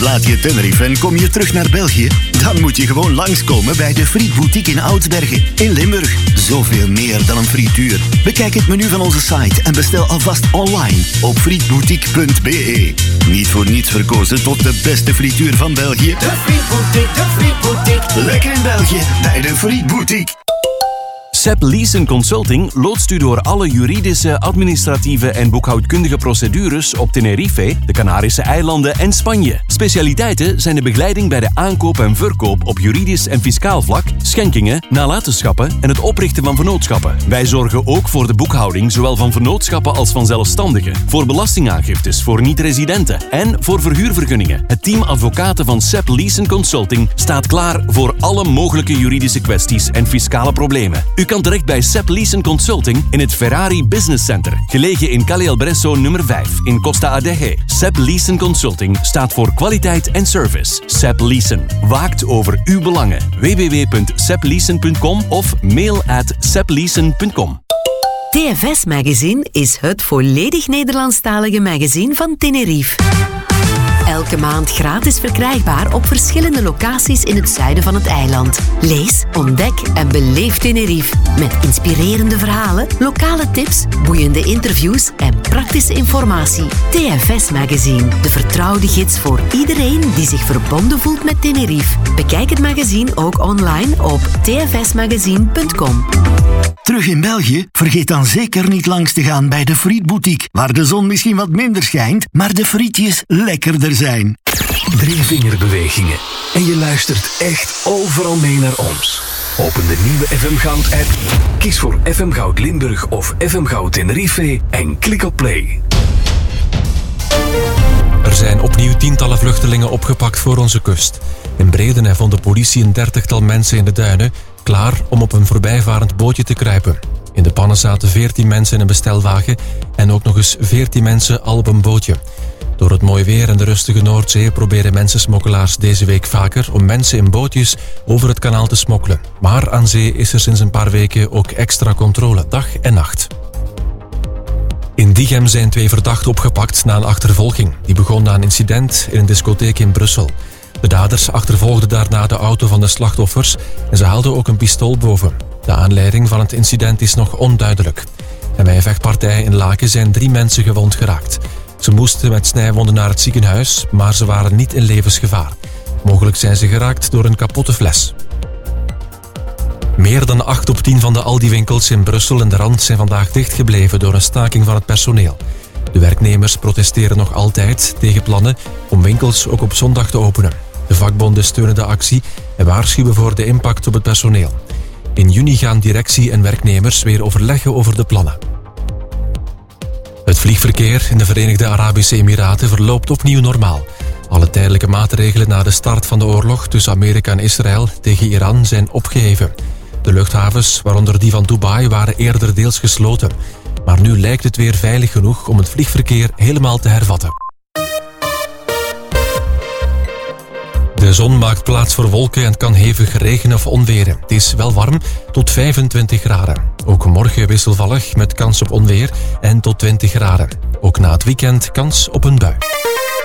Laat je Tenerife en kom je terug naar België? Dan moet je gewoon langskomen bij de Frietboutique in Oudsbergen in Limburg. Zoveel meer dan een frituur. Bekijk het menu van onze site en bestel alvast online op frietboutique.be. Niet voor niets verkozen tot de beste frituur van België. De Frietboutique, de Frietboutique. Lekker in België bij de Frietboutique. SEP Leeson Consulting loodst u door alle juridische, administratieve en boekhoudkundige procedures op Tenerife, de Canarische eilanden en Spanje. Specialiteiten zijn de begeleiding bij de aankoop en verkoop op juridisch en fiscaal vlak, schenkingen, nalatenschappen en het oprichten van vennootschappen. Wij zorgen ook voor de boekhouding zowel van vennootschappen als van zelfstandigen, voor belastingaangiftes voor niet-residenten en voor verhuurvergunningen. Het team advocaten van SEP Leeson Consulting staat klaar voor alle mogelijke juridische kwesties en fiscale problemen. U kan terecht bij SEP Leeson Consulting in het Ferrari Business Center, gelegen in Calle El Bresso nummer 5 in Costa Adeje. SEP Leeson Consulting staat voor kwaliteit en service. SEP Leeson waakt over uw belangen. www.sepleeson.com of mail@sepleeson.com. TFS Magazine is het volledig Nederlandstalige magazine van Tenerife. Elke maand gratis verkrijgbaar op verschillende locaties in het zuiden van het eiland. Lees, ontdek en beleef Tenerife. Met inspirerende verhalen, lokale tips, boeiende interviews en praktische informatie. TFS Magazine, de vertrouwde gids voor iedereen die zich verbonden voelt met Tenerife. Bekijk het magazine ook online op tfsmagazine.com. Terug in België? Vergeet dan zeker niet langs te gaan bij de Frietboutique, waar de zon misschien wat minder schijnt, maar de frietjes lekkerder zijn. 3 vingerbewegingen en je luistert echt overal mee naar ons. Open de nieuwe FM Goud app, kies voor FM Goud Limburg of FM Goud Tenerife en klik op play. Er zijn opnieuw tientallen vluchtelingen opgepakt voor onze kust. In Bredeney vond de politie een 30-tal mensen in de duinen, klaar om op een voorbijvarend bootje te kruipen. In de pannen zaten 14 mensen in een bestelwagen en ook nog eens 14 mensen al op een bootje. Door het mooie weer en de rustige Noordzee proberen mensensmokkelaars deze week vaker om mensen in bootjes over het kanaal te smokkelen. Maar aan zee is er sinds een paar weken ook extra controle, dag en nacht. In Diegem zijn 2 verdachten opgepakt na een achtervolging. Die begon na een incident in een discotheek in Brussel. De daders achtervolgden daarna de auto van de slachtoffers en ze haalden ook een pistool boven. De aanleiding van het incident is nog onduidelijk. En bij een vechtpartij in Laken zijn 3 mensen gewond geraakt. Ze moesten met snijwonden naar het ziekenhuis, maar ze waren niet in levensgevaar. Mogelijk zijn ze geraakt door een kapotte fles. Meer dan 8 op 10 van de Aldi-winkels in Brussel en de Rand zijn vandaag dichtgebleven door een staking van het personeel. De werknemers protesteren nog altijd tegen plannen om winkels ook op zondag te openen. De vakbonden steunen de actie en waarschuwen voor de impact op het personeel. In juni gaan directie en werknemers weer overleggen over de plannen. Het vliegverkeer in de Verenigde Arabische Emiraten verloopt opnieuw normaal. Alle tijdelijke maatregelen na de start van de oorlog tussen Amerika en Israël tegen Iran zijn opgeheven. De luchthavens, waaronder die van Dubai, waren eerder deels gesloten. Maar nu lijkt het weer veilig genoeg om het vliegverkeer helemaal te hervatten. De zon maakt plaats voor wolken en kan hevig regenen of onweren. Het is wel warm, tot 25 graden. Ook morgen wisselvallig met kans op onweer en tot 20 graden. Ook na het weekend kans op een bui.